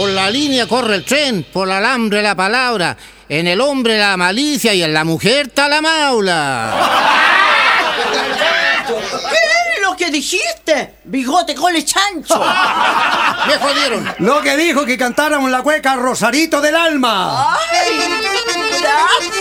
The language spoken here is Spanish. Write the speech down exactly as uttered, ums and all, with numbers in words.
Por la línea corre el tren, por el alambre la palabra, en el hombre la malicia y en la mujer está la maula. ¿Qué es lo que dijiste? Bigote cole chancho. Me jodieron. Lo que dijo que cantáramos la cueca Rosarito del Alma. ¡Ay! ¡Ya